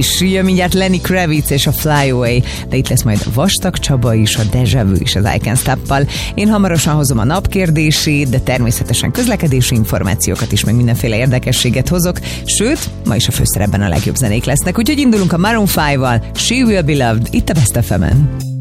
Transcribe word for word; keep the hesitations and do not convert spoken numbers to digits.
És jön mindjárt Lenny Kravitz és a Fly Away, de itt lesz majd Vastag Csaba is, a Deja Vu is az I Can't Stop-pal. Én hamarosan hozom a napkérdését, de természetesen közlekedési információkat is, meg mindenféle érdekességet hozok, sőt, ma is a főszerepben a legjobb zenék lesznek, úgyhogy indulunk a Maroon ötvel, She Will Be Loved, itt a Best ef emen.